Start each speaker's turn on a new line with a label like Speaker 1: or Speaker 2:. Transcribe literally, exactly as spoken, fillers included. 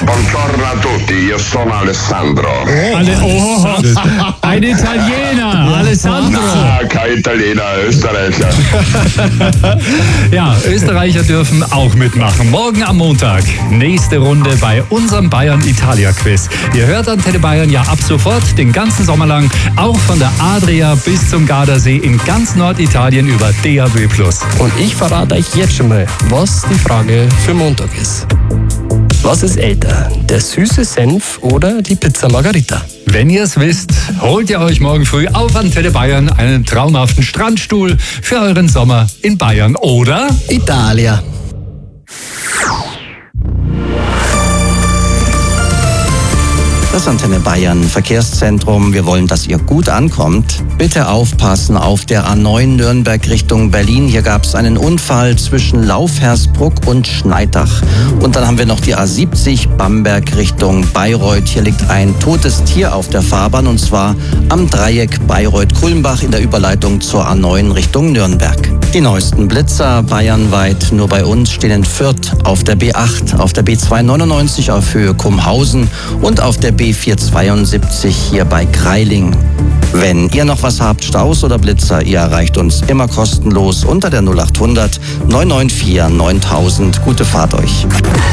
Speaker 1: Buongiorno a tutti, io sono Alessandro.
Speaker 2: Oh, Alle, oh, ein Italiener, Alessandro.
Speaker 1: Na, kein Italiener, Österreicher.
Speaker 2: Ja, Österreicher dürfen auch mitmachen. Morgen am Montag, nächste Runde bei unserem Bayern-Italia-Quiz. Ihr hört Antenne Bayern ja ab sofort den ganzen Sommer lang, auch von der Adria bis zum Gardasee in ganz Norditalien über D A B plus.
Speaker 3: Und ich verrate euch jetzt schon mal, was die Frage für Montag ist. Was ist älter, der süße Senf oder die Pizza Margherita?
Speaker 2: Wenn ihr es wisst, holt ihr euch morgen früh auf Antenne Bayern einen traumhaften Strandstuhl für euren Sommer in Bayern oder
Speaker 3: Italia.
Speaker 4: Das Antenne Bayern Verkehrszentrum. Wir wollen, dass ihr gut ankommt. Bitte aufpassen auf der A neun Nürnberg Richtung Berlin. Hier gab es einen Unfall zwischen Laufhersbruck und Schneidach. Und dann haben wir noch die A siebzig Bamberg Richtung Bayreuth. Hier liegt ein totes Tier auf der Fahrbahn und zwar am Dreieck Bayreuth-Kulmbach in der Überleitung zur A neun Richtung Nürnberg. Die neuesten Blitzer bayernweit nur bei uns stehen in Fürth auf der B acht, auf der B zweihundertneunundneunzig auf Höhe Kumhausen und auf der B vierhundertzweiundsiebzig hier bei Greiling. Wenn ihr noch was habt, Staus oder Blitzer, ihr erreicht uns immer kostenlos unter der null acht hundert neun neun vier neuntausend. Gute Fahrt euch.